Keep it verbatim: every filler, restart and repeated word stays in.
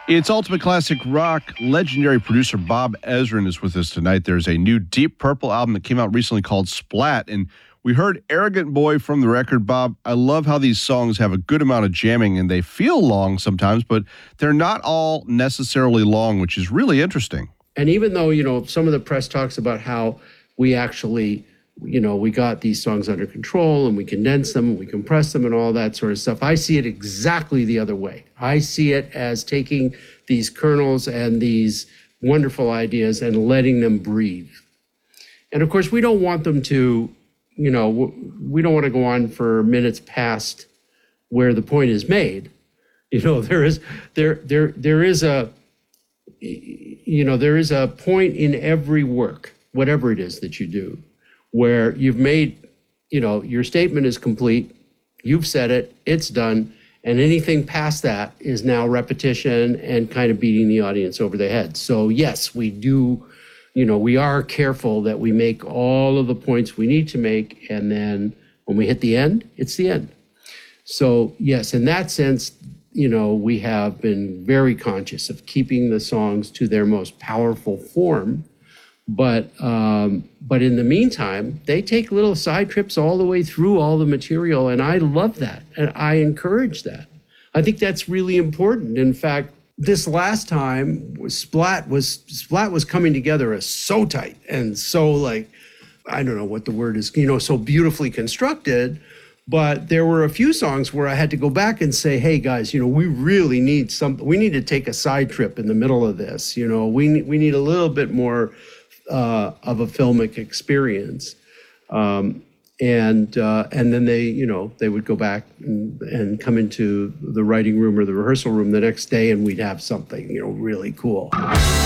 It's Ultimate Classic Rock. Legendary producer Bob Ezrin is with us tonight. There's a new Deep Purple album that came out recently called Splat, and we heard Arrogant Boy from the record. Bob, I love how these songs have a good amount of jamming, and they feel long sometimes, but they're not all necessarily long, which is really interesting. And even though, you know, some of the press talks about how we actually, you know, we got these songs under control and we condense them, and we compress them and all that sort of stuff, I see it exactly the other way. I see it as taking these kernels and these wonderful ideas and letting them breathe. And of course, we don't want them to, you know, we don't want to go on for minutes past where the point is made. You know, there is, there, there, there is a, you know, there is a point in every work, whatever it is that you do, where you've made, you know, your statement is complete, you've said it, it's done, and anything past that is now repetition and kind of beating the audience over the head. So yes, we do, you know, we are careful that we make all of the points we need to make, and then when we hit the end, it's the end. So yes, in that sense, you know, we have been very conscious of keeping the songs to their most powerful form. But um, but in the meantime, they take little side trips all the way through all the material, and I love that, and I encourage that. I think that's really important. In fact, this last time, was Splat was Splat was coming together as so tight and so, like, I don't know what the word is, you know, so beautifully constructed. But there were a few songs where I had to go back and say, hey, guys, you know, we really need some, we need to take a side trip in the middle of this. You know, we, we need a little bit more uh, of a filmic experience. Um, and uh, and then they, you know, they would go back and, and come into the writing room or the rehearsal room the next day, and we'd have something, you know, really cool.